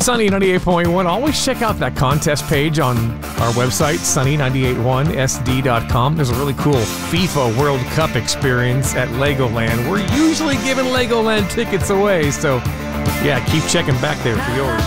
Sunny 98.1. Always check out that contest page on our website, sunny981sd.com. There's a really cool FIFA World Cup experience at Legoland. We're usually giving Legoland tickets away, so yeah, keep checking back there for yours.